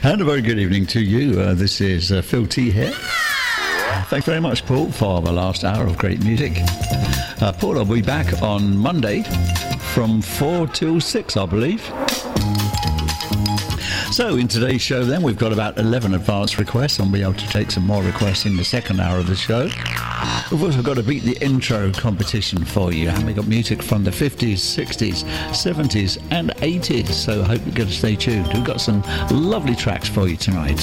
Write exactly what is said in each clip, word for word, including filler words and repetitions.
And a very good evening to you. Uh, this is uh, Phil T here. Uh, thanks very much, Paul, for the last hour of great music. Uh, Paul will be back on Monday from four till six, I believe. So in today's show then, we've got about eleven advance requests, and we'll be able to take some more requests in the second hour of the show. We've also got to beat the intro competition for you, and we've got music from the fifties, sixties, seventies and eighties, so I hope you're going to stay tuned. We've got some lovely tracks for you tonight.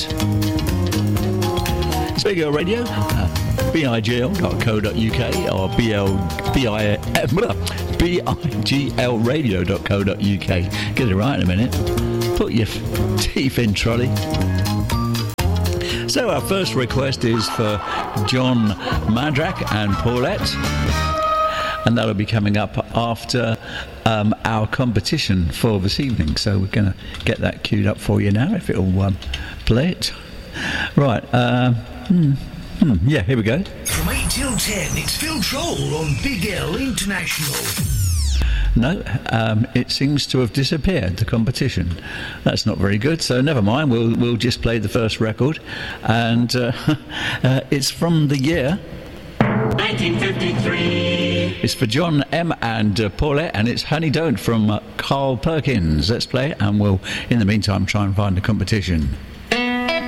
It's Big L Radio, uh, B I G L dot co dot U K or B L, B I, B I G L radio dot co dot U K. Get it right in a minute. Put your teeth in, trolley. So our first request is for John Madrak and Paulette, and that'll be coming up after um, our competition for this evening. So we're going to get that queued up for you now, if it'll um, play it. Right, uh, hmm, hmm, yeah, here we go. From eight till ten, it's Phil Troll on Big L International. No, um, it seems to have disappeared, the competition. That's not very good, so never mind, we'll we'll just play the first record. And uh, uh, it's from the year nineteen fifty-three. It's for John M. and uh, Paulette, and it's Honey Don't from uh, Carl Perkins. Let's play it, and we'll, in the meantime, try and find the competition.